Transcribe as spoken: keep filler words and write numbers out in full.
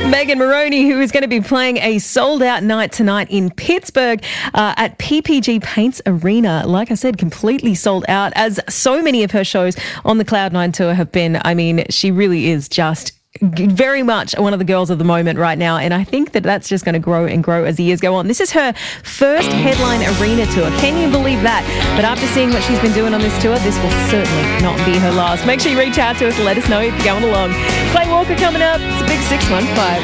Megan Moroney, who is going to be playing a sold-out night tonight in Pittsburgh uh, at P P G Paints Arena. Like I said, completely sold out, as so many of her shows on the Cloud Nine Tour have been. I mean, she really is just very much one of the girls of the moment right now, and I think that that's just going to grow and grow as the years go on. This is her first headline arena tour. Can you believe that? But after seeing what she's been doing on this tour, this will certainly not be her last. Make sure you reach out to us and let us know if you're going along. Clay Walker coming up. It's a big six one five.